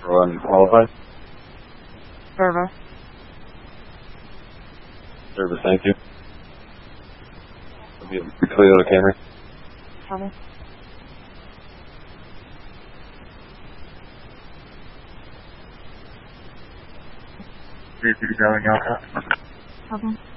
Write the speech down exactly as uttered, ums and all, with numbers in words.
Everyone qualified? Service. Service, thank you. I'll be clear to the camera. Service. three three seven Delta. Service.